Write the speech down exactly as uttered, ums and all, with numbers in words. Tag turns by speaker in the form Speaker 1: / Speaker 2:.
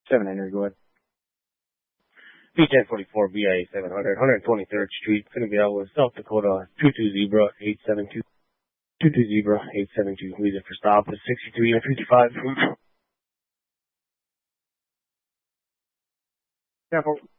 Speaker 1: seven hundred, go ahead.
Speaker 2: B ten forty-four, B I A seven hundred, one twenty-third Street, gonna be out with South Dakota, two two Zebra, eight seven two. two two Zebra, eight seven two. Reason for stop is sixty-three and fifty-five.
Speaker 1: Careful.